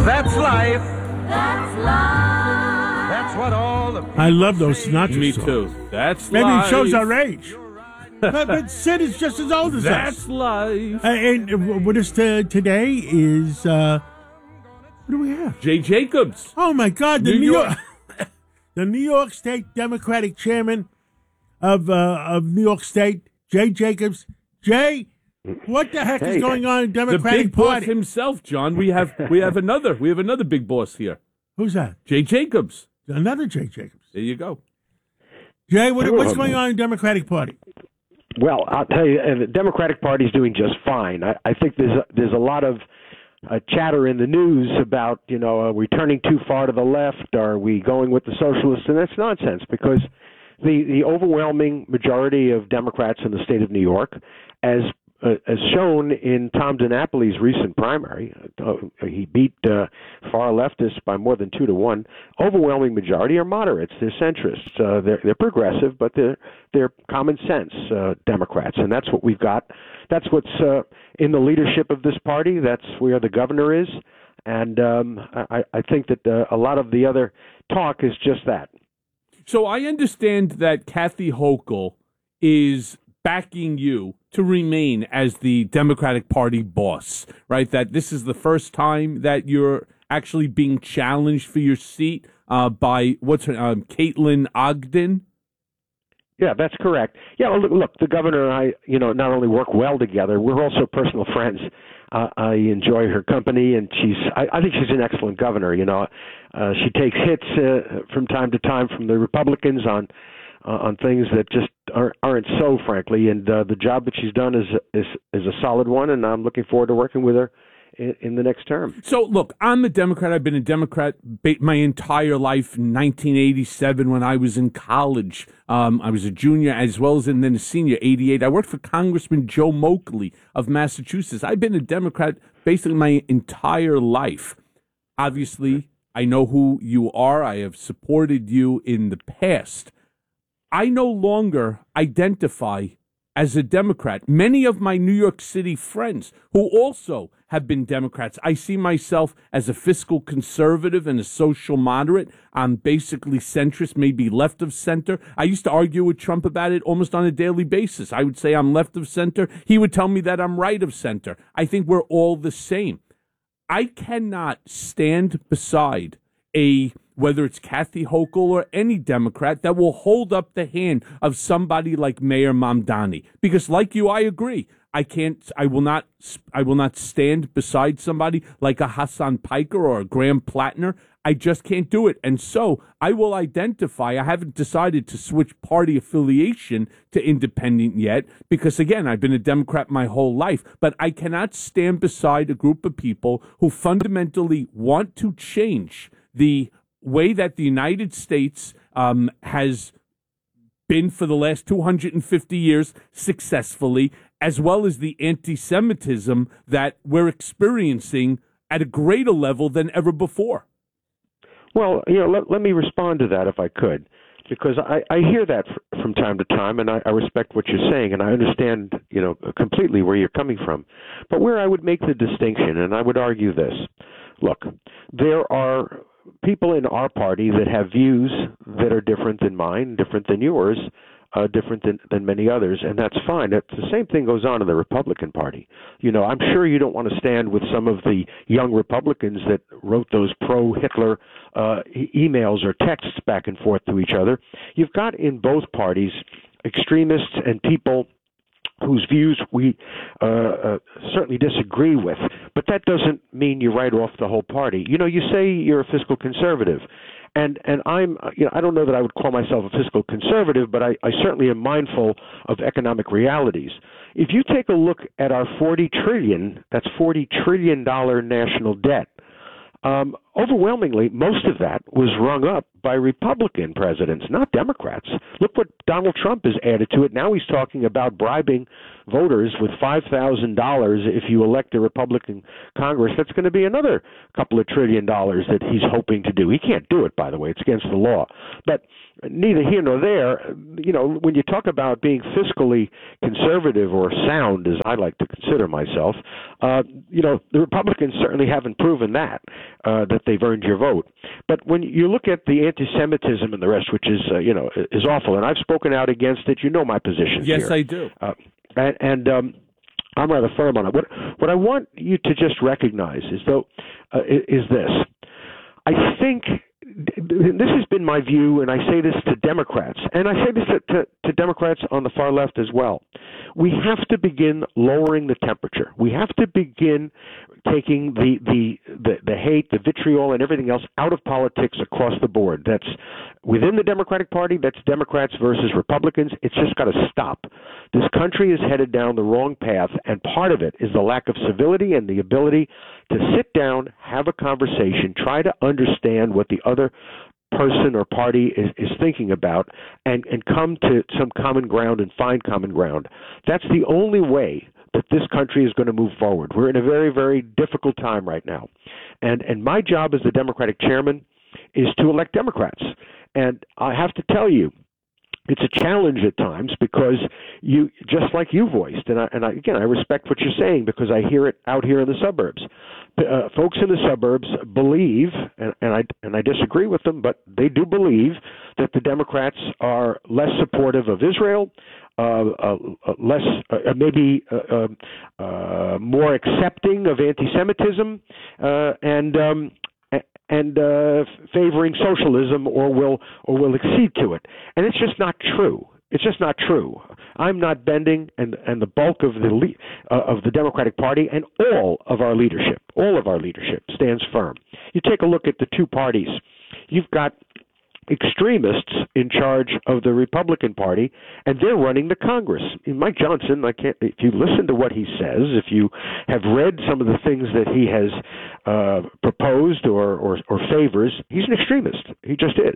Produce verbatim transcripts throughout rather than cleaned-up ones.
That's life. That's life. That's what all the people I love those Sinatra Me songs. too. That's Maybe life. it shows our age. but, but Sid is just as old as That's us. life. Uh, and what is t- today is, uh, what do we have? Jay Jacobs. Oh, my God. The New New, York- York, the New York State Democratic Chairman of uh, of New York State, Jay Jacobs. Jay, what the heck Hey. is going on in the The Democratic big boss Party? himself, John. We have we have another we have another big boss here. Who's that? Jay Jacobs. Another Jay Jacobs. There you go. Jay, what, what's going on in the Democratic Party? Well, I'll tell you, uh, the Democratic Party is doing just fine. I, I think there's a, there's a lot of uh, chatter in the news about, you know, are we turning too far to the left? Are we going with the socialists? And that's nonsense, because the, the overwhelming majority of Democrats in the state of New York, as uh, as shown in Tom DiNapoli's recent primary, uh, he beat uh, far leftists by more than two to one. Overwhelming majority are moderates. They're centrists. Uh, they're, they're progressive, but they're they're common sense uh, Democrats, and that's what we've got. That's what's uh, in the leadership of this party. That's where the governor is, and um, I, I think that uh, a lot of the other talk is just that. So I understand that Kathy Hochul is backing you to remain as the Democratic Party boss, right? That this is the first time that you're actually being challenged for your seat uh, by, what's her, um, Caitlin Ogden? Yeah, that's correct. Yeah, well, look, look, the governor and I, you know, not only work well together, we're also personal friends. Uh, I enjoy her company, and she's, I, I think she's an excellent governor, you know. Uh, she takes hits uh, from time to time from the Republicans on uh, on things that just aren't, aren't so, frankly, and uh, the job that she's done is, is is a solid one, and I'm looking forward to working with her in, in the next term. So, look, I'm a Democrat. I've been a Democrat ba- my entire life. In nineteen eighty-seven, when I was in college, um, I was a junior as well as and then a senior, eighty-eight. I worked for Congressman Joe Moakley of Massachusetts. I've been a Democrat basically my entire life. Obviously, I know who you are. I have supported you in the past. I no longer identify as a Democrat. Many of my New York City friends who also have been Democrats, I see myself as a fiscal conservative and a social moderate. I'm basically centrist, maybe left of center. I used to argue with Trump about it almost on a daily basis. I would say I'm left of center. He would tell me that I'm right of center. I think we're all the same. I cannot stand beside a whether it's Kathy Hochul or any Democrat that will hold up the hand of somebody like Mayor Mamdani. Because like you, I agree. I can't, I will not, I will not stand beside somebody like a Hassan Piker or a Graham Plattner. I just can't do it. And so I will identify, I haven't decided to switch party affiliation to independent yet, because again, I've been a Democrat my whole life, but I cannot stand beside a group of people who fundamentally want to change the way that the United States um, has been for the last two hundred fifty years successfully, as well as the anti-Semitism that we're experiencing at a greater level than ever before. Well, you know, let, let me respond to that if I could, because I, I hear that f- from time to time, and I, I respect what you're saying, and I understand, you know, completely where you're coming from. But where I would make the distinction, and I would argue this, look, there are people in our party that have views that are different than mine, different than yours, uh, different than, than many others, and that's fine. That's, the same thing goes on in the Republican Party. You know, I'm sure you don't want to stand with some of the young Republicans that wrote those pro-Hitler uh, e- emails or texts back and forth to each other. You've got in both parties extremists and people whose views we uh, uh, certainly disagree with, but that doesn't mean you write off the whole party. You know, you say you're a fiscal conservative, and and I'm, you know, I don't know that I would call myself a fiscal conservative, but I, I certainly am mindful of economic realities. If you take a look at our forty trillion, that's forty trillion dollar national debt. Um, overwhelmingly, most of that was rung up by Republican presidents, not Democrats. Look what Donald Trump has added to it. Now he's talking about bribing voters with five thousand dollars if you elect a Republican Congress. That's going to be another couple of trillion dollars that he's hoping to do. He can't do it, by the way. It's against the law. But neither here nor there, you know, when you talk about being fiscally conservative or sound, as I like to consider myself, uh, you know, the Republicans certainly haven't proven that. uh, that they've earned your vote. But when you look at the anti-Semitism and the rest, which is uh, you know is awful, and I've spoken out against it. You know my position. Yes, here. I do. Uh, and and um, I'm rather firm on it. What what I want you to just recognize is though uh, is this. I think this has been my view, and I say this to Democrats, and I say this to, to, to Democrats on the far left as well. We have to begin lowering the temperature. We have to begin taking the, the, the, the hate, the vitriol, and everything else out of politics across the board. That's within the Democratic Party, that's Democrats versus Republicans. It's just got to stop. This country is headed down the wrong path, and part of it is the lack of civility and the ability to sit down, have a conversation, try to understand what the other person or party is, is thinking about, and, and come to some common ground and find common ground. That's the only way that this country is going to move forward. We're in a very, very difficult time right now. And and my job as the Democratic chairman is to elect Democrats. And I have to tell you, it's a challenge at times because you, just like you voiced, and, I, and I, again, I respect what you're saying because I hear it out here in the suburbs. Uh, folks in the suburbs believe, and, and I and I disagree with them, but they do believe that the Democrats are less supportive of Israel, uh, uh, less uh, maybe uh, uh, uh, more accepting of anti-Semitism, uh, and um, and uh, favoring socialism, or will or will accede to it. And it's just not true. It's just not true. I'm not bending, and and the bulk of the le- uh, of the Democratic Party and all of our leadership, all of our leadership stands firm. You take a look at the two parties. You've got extremists in charge of the Republican Party, and they're running the Congress. Mike Johnson, I can't. If you listen to what he says, if you have read some of the things that he has uh, proposed or, or or favors, he's an extremist. He just is.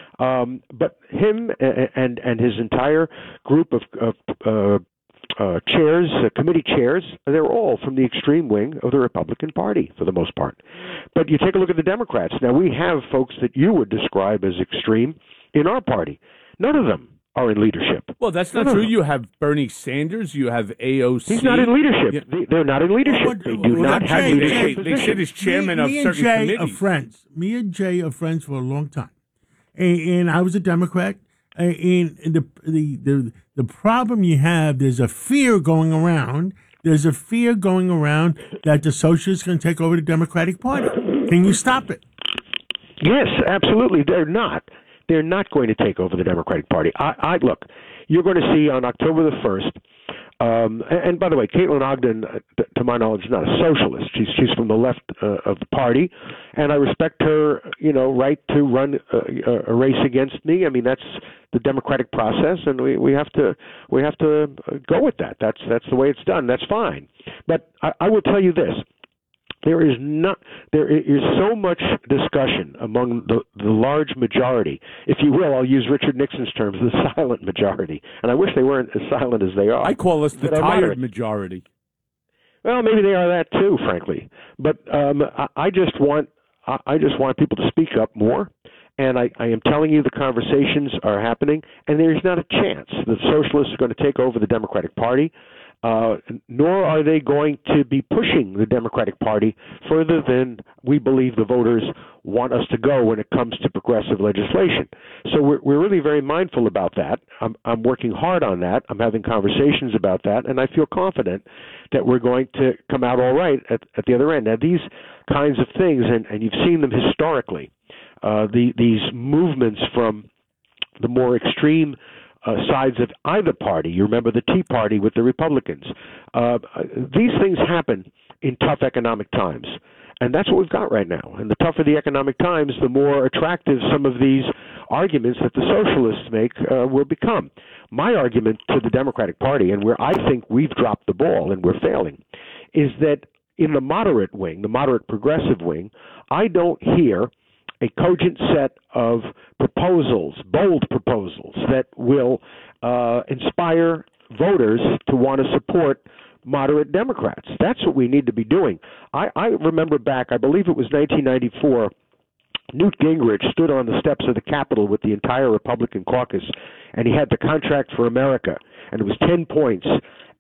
Um, but him and and his entire group of, of uh, uh, chairs, uh, committee chairs, they're all from the extreme wing of the Republican Party for the most part. But you take a look at the Democrats. Now, we have folks that you would describe as extreme in our party. None of them are in leadership. Well, that's not None true. You have Bernie Sanders. You have A O C. He's not in leadership. Yeah. They, they're not in leadership. Well, they do well, not Jay, have Jay, leadership They, they positions. sit as chairman me, of me and certain Jay committees. are friends. Me and Jay are friends for a long time, and, and I was a Democrat. And, and the, the the the problem you have, there's a fear going around. There's a fear going around that the socialists can take over the Democratic Party. Can you stop it? Yes, absolutely. They're not. They're not going to take over the Democratic Party. I, I look. You're going to see on October the first. Um, and, and by the way, Caitlin Ogden, uh, to my knowledge, is not a socialist. She's she's from the left uh, of the party, and I respect her, you know, right to run a, a race against me. I mean, that's the democratic process, and we, we have to we have to go with that. That's that's the way it's done. That's fine. But I, I will tell you this. There is not. There is so much discussion among the, the large majority, if you will. I'll use Richard Nixon's terms, the silent majority, and I wish they weren't as silent as they are. I call us the But tired majority. Well, maybe they are that too, frankly. But um, I, I just want I, I just want people to speak up more. And I, I am telling you, the conversations are happening, and there's not a chance that socialists are going to take over the Democratic Party. Uh, nor are they going to be pushing the Democratic Party further than we believe the voters want us to go when it comes to progressive legislation. So we're, we're really very mindful about that. I'm, I'm working hard on that. I'm having conversations about that, and I feel confident that we're going to come out all right at, at the other end. Now, these kinds of things, and, and you've seen them historically, uh, the, these movements from the more extreme Uh, sides of either party. You remember the Tea Party with the Republicans. Uh, these things happen in tough economic times. And that's what we've got right now. And the tougher the economic times, the more attractive some of these arguments that the socialists make uh, will become. My argument to the Democratic Party, and where I think we've dropped the ball and we're failing, is that in the moderate wing, the moderate progressive wing, I don't hear a cogent set of proposals, bold proposals that will uh, inspire voters to want to support moderate Democrats. That's what we need to be doing. I, I remember back, I believe it was nineteen ninety-four, Newt Gingrich stood on the steps of the Capitol with the entire Republican caucus, and he had the Contract for America, and it was ten points.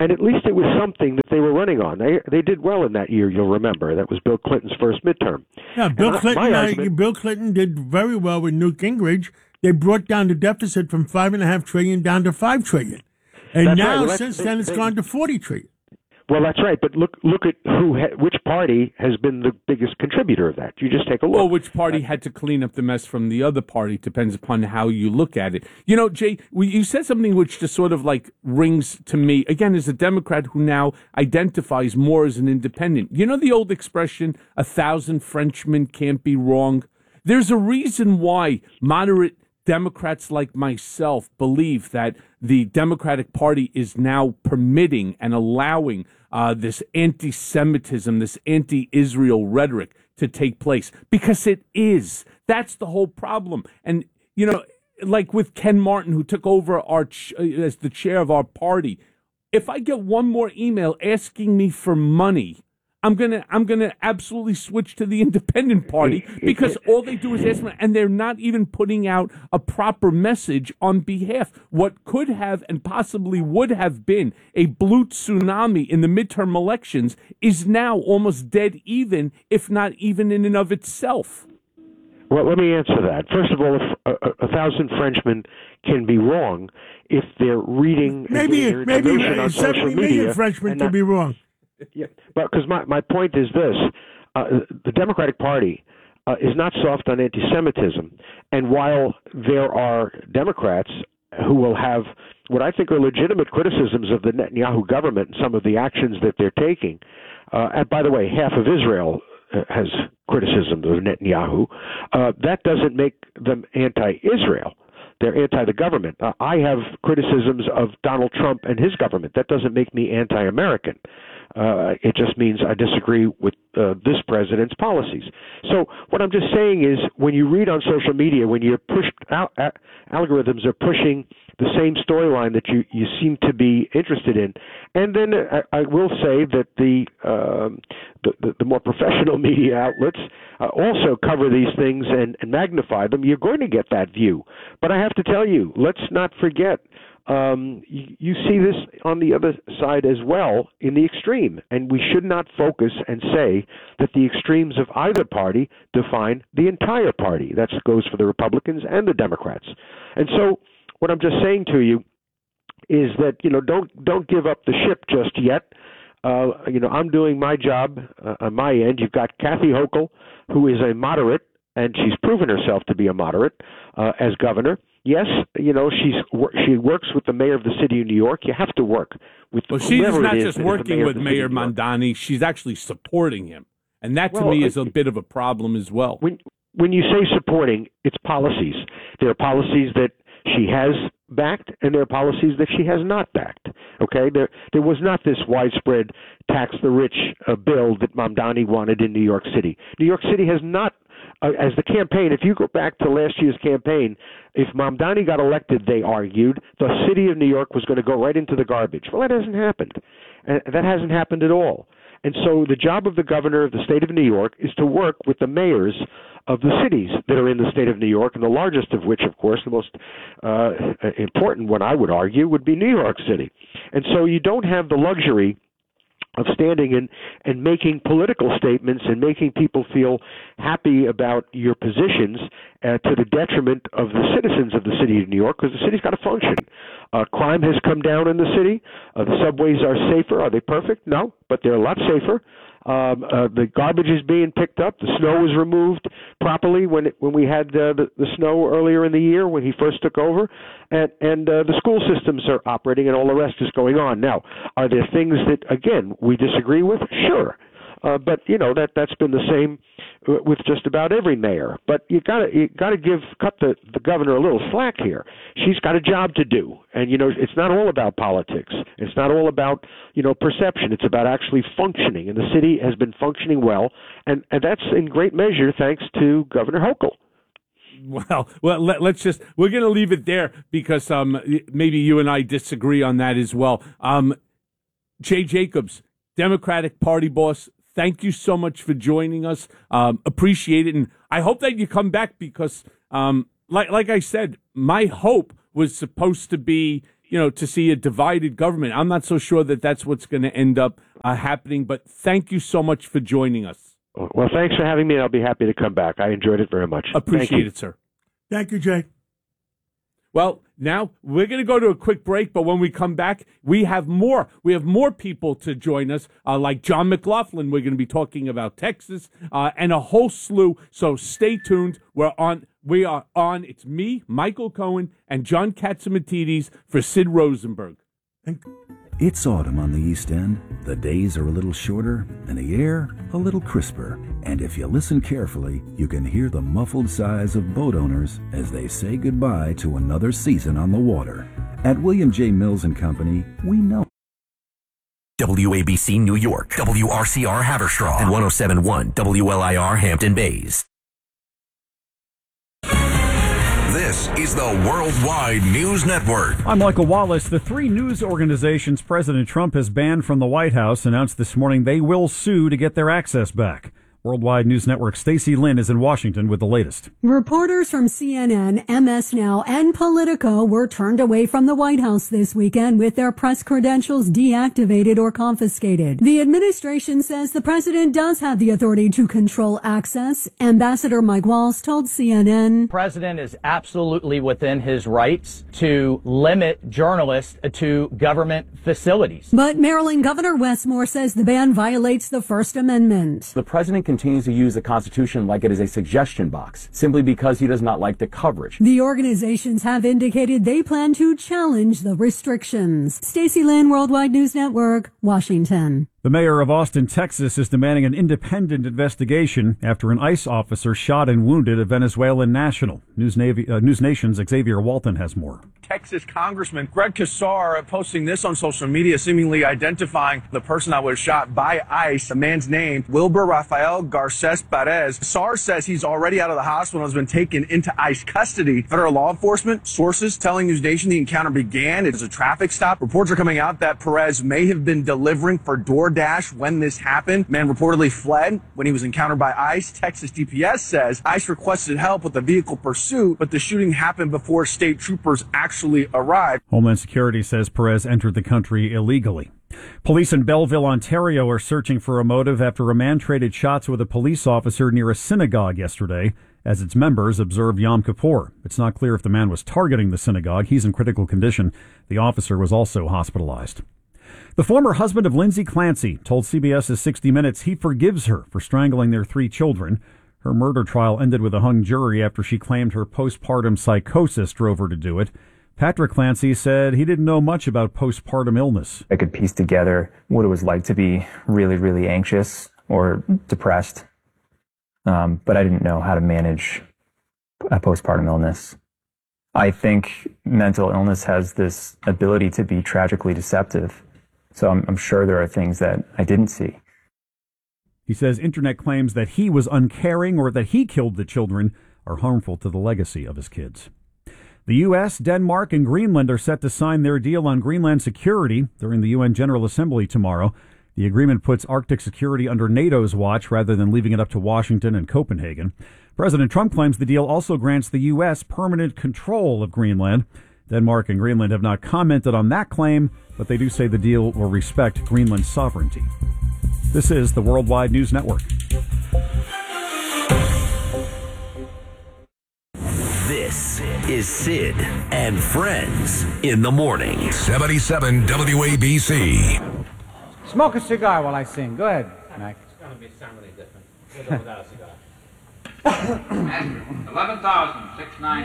and at least it was something that they were running on. They they did well in that year. You'll remember that was Bill Clinton's first midterm. Yeah, Bill And I- Clinton. my Uh, argument- Bill Clinton did very well with Newt Gingrich. They brought down the deficit from five and a half trillion down to five trillion, and That's right. now Well, that's- since they- then it's they- gone to forty trillion. Well, that's right. But look look at who ha- which party has been the biggest contributor of that. You just take a look. Well, which party had to clean up the mess from the other party depends upon how you look at it. You know, Jay, we- you said something which just sort of like rings to me, again, as a Democrat who now identifies more as an independent. You know the old expression, a thousand Frenchmen can't be wrong? There's a reason why moderate Democrats like myself believe that the Democratic Party is now permitting and allowing uh, this anti-Semitism, this anti-Israel rhetoric to take place, because it is. That's the whole problem. And, you know, like with Ken Martin, who took over our ch- as the chair of our party, if I get one more email asking me for money, I'm gonna I'm gonna absolutely switch to the independent party, because all they do is ask me, and they're not even putting out a proper message on behalf. What could have and possibly would have been a blue tsunami in the midterm elections is now almost dead even, if not even in and of itself. Well, let me answer that. First of all, if a, a, a thousand Frenchmen can be wrong if they're reading and Maybe getting their maybe information on social seventy media. million Frenchmen and could not- be wrong. Yeah, but because my, my point is this, uh, the Democratic Party uh, is not soft on anti-Semitism, and while there are Democrats who will have what I think are legitimate criticisms of the Netanyahu government and some of the actions that they're taking, uh, and by the way, half of Israel uh, has criticism of Netanyahu, uh, that doesn't make them anti-Israel. They're anti the government. Uh, I have criticisms of Donald Trump and his government. That doesn't make me anti-American. Uh, it just means I disagree with uh, this president's policies. So what I'm just saying is, when you read on social media, when you're pushed out, uh, algorithms are pushing the same storyline that you, you seem to be interested in, and then I, I will say that the, um, the, the the more professional media outlets uh, also cover these things and, and magnify them. You're going to get that view, but I have to tell you, let's not forget. Um, you, you see this on the other side as well in the extreme, and we should not focus and say that the extremes of either party define the entire party. That goes for the Republicans and the Democrats. And so what I'm just saying to you is that, you know, don't don't give up the ship just yet. Uh, you know, I'm doing my job uh, on my end. You've got Kathy Hochul, who is a moderate, and she's proven herself to be a moderate uh, as governor. Yes, you know, she's she works with the mayor of the city of New York. You have to work with Well, she's whoever not it is just that is the working mayor with of the city Mayor of New York. Mamdani, she's actually supporting him. And that to Well, me is uh, a bit of a problem as well. When when you say supporting, it's policies. There are policies that she has backed, and there are policies that she has not backed. Okay, there there was not this widespread tax the rich uh, bill that Mamdani wanted in New York City. New York City has not. Uh, as the campaign, if you go back to last year's campaign, if Mamdani got elected, they argued, the city of New York was going to go right into the garbage. Well, that hasn't happened. Uh, that hasn't happened at all. And so the job of the governor of the state of New York is to work with the mayors of the cities that are in the state of New York, and the largest of which, of course, the most uh, important one, I would argue, would be New York City. And so you don't have the luxury of standing and, and making political statements and making people feel happy about your positions uh, to the detriment of the citizens of the city of New York, because the city's got to function. Uh, crime has come down in the city. Uh, the subways are safer. Are they perfect? No, but they're a lot safer. Um, uh, the garbage is being picked up. The snow was removed properly when it, when we had uh, the, the snow earlier in the year when he first took over, and and uh, the school systems are operating, and all the rest is going on. Now, are there things that again we disagree with? Sure. Uh, but you know that that's been the same with just about every mayor. But you got to you got to give cut the, the governor a little slack here. She's got a job to do, and you know it's not all about politics. It's not all about you know perception. It's about actually functioning, and the city has been functioning well, and and that's in great measure thanks to Governor Hochul. Well, well, let, let's just, we're going to leave it there because um, maybe you and I disagree on that as well. Um, Jay Jacobs, Democratic Party boss, thank you so much for joining us. Um, appreciate it. And I hope that you come back because, um, like, like I said, my hope was supposed to be you know, to see a divided government. I'm not so sure that that's what's going to end up uh, happening, but thank you so much for joining us. Well, thanks for having me. I'll be happy to come back. I enjoyed it very much. Appreciate it, sir. Thank you, Jay. Well, now we're going to go to a quick break, but when we come back, we have more. We have more people to join us, uh, like John McLaughlin. We're going to be talking about Texas uh, and a whole slew. So stay tuned. We're on. We are on. It's me, Michael Cohen, and John Katsimatidis for Sid Rosenberg. Thank It's autumn on the East End. The days are a little shorter and the air a little crisper. And if you listen carefully, you can hear the muffled sighs of boat owners as they say goodbye to another season on the water. At William J. Mills and Company, we know. W A B C New York, W R C R Haverstraw, and one oh seven point one W L I R Hampton Bays. This is the Worldwide News Network. I'm Michael Wallace. The three news organizations President Trump has banned from the White House announced this morning they will sue to get their access back. Worldwide News Network Stacey Lynn is in Washington with the latest. Reporters from C N N, M S Now, and Politico were turned away from the White House this weekend with their press credentials deactivated or confiscated. The administration says the president does have the authority to control access. Ambassador Mike Waltz told C N N, The president is absolutely within his rights to limit journalists to government facilities. But Maryland Governor Wes Moore says the ban violates the First Amendment. The president continues to use the Constitution like it is a suggestion box, simply because he does not like the coverage. The organizations have indicated they plan to challenge the restrictions. Stacey Lynn, Worldwide News Network, Washington. The mayor of Austin, Texas, is demanding an independent investigation after an ICE officer shot and wounded a Venezuelan national. News, Navy, uh, News Nation's Xavier Walton has more. Texas Congressman Greg Casar posting this on social media, seemingly identifying the person that was shot by ICE. The man's name, Wilber Rafael Garces Perez. Casar says he's already out of the hospital and has been taken into ICE custody. Federal law enforcement sources telling News Nation the encounter began as a traffic stop. Reports are coming out that Perez may have been delivering for DoorDash when this happened. Man reportedly fled when he was encountered by ICE. Texas D P S says ICE requested help with the vehicle pursuit, but the shooting happened before state troopers actually arrived. Homeland Security says Perez entered the country illegally. Police in Belleville, Ontario are searching for a motive after a man traded shots with a police officer near a synagogue yesterday as its members observed Yom Kippur. It's not clear if the man was targeting the synagogue. He's in critical condition. The officer was also hospitalized. The former husband of Lindsay Clancy told CBS's sixty minutes he forgives her for strangling their three children. Her murder trial ended with a hung jury after she claimed her postpartum psychosis drove her to do it. Patrick Clancy said he didn't know much about postpartum illness. I could piece together what it was like to be really, really anxious or depressed, um, but I didn't know how to manage a postpartum illness. I think mental illness has this ability to be tragically deceptive, so I'm, I'm sure there are things that I didn't see. He says internet claims that he was uncaring or that he killed the children are harmful to the legacy of his kids. The U S, Denmark, and Greenland are set to sign their deal on Greenland security during the U N General Assembly tomorrow. The agreement puts Arctic security under NATO's watch rather than leaving it up to Washington and Copenhagen. President Trump claims the deal also grants the U S permanent control of Greenland. Denmark and Greenland have not commented on that claim, but they do say the deal will respect Greenland's sovereignty. This is the Worldwide News Network. This is Sid and Friends in the Morning. seventy-seven W A B C. Smoke a cigar while I sing. Go ahead, Mac. It's going to be something different. With or without a cigar. eleven thousand six hundred ninety.